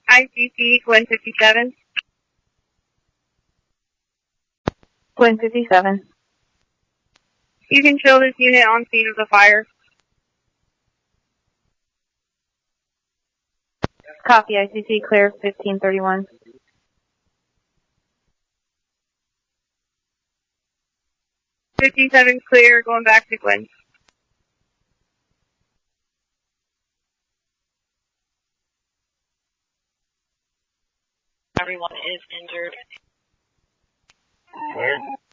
ICC, Gwen 57. Gwen 57. You can show this unit on scene of the fire. Copy, ICC, clear 1531. '57 clear, going back to Gwen. Everyone is injured. Clear.